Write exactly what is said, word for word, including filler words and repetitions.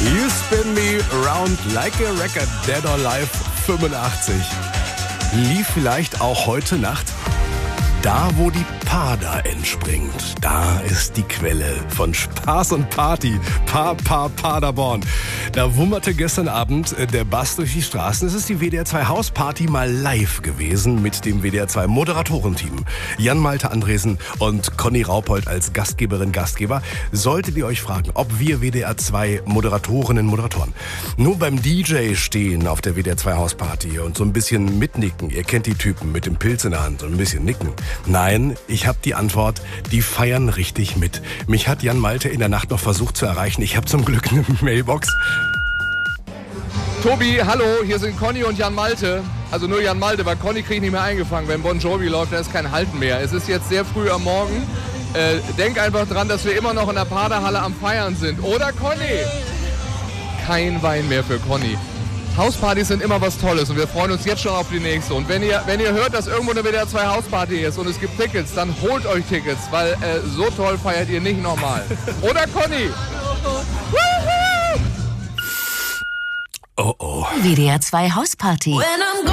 You Spin Me Around Like a Record, Dead or Alive fünfundachtzig. Lief vielleicht auch heute Nacht. Da, wo die Pader entspringt, da ist die Quelle von Spaß und Party. Pa, Pa, Paderborn. Da wummerte gestern Abend der Bass durch die Straßen. Es ist die W D R zwei Hausparty mal live gewesen mit dem W D R zwei Moderatorenteam. Jan-Malte Andresen und Conny Raupold als Gastgeberin, Gastgeber. Solltet ihr euch fragen, ob wir W D R zwei Moderatorinnen, Moderatoren nur beim D J stehen auf der W D R zwei Hausparty und so ein bisschen mitnicken. Ihr kennt die Typen mit dem Pilz in der Hand und ein bisschen nicken. Nein, ich habe die Antwort, die feiern richtig mit. Mich hat Jan-Malte in der Nacht noch versucht zu erreichen. Ich habe zum Glück eine Mailbox. Tobi, hallo, hier sind Conny und Jan-Malte. Also nur Jan-Malte, weil Conny kriege ich nicht mehr eingefangen. Wenn Bon Jovi läuft, da ist kein Halten mehr. Es ist jetzt sehr früh am Morgen. Äh, denk einfach dran, dass wir immer noch in der Paderhalle am Feiern sind. Oder Conny? Kein Wein mehr für Conny. Hauspartys sind immer was Tolles und wir freuen uns jetzt schon auf die nächste. Und wenn ihr, wenn ihr hört, dass irgendwo eine W D R zwei Hausparty ist und es gibt Tickets, dann holt euch Tickets, weil äh, so toll feiert ihr nicht normal. Oder Conny? Oh oh. W D R zwei Hausparty.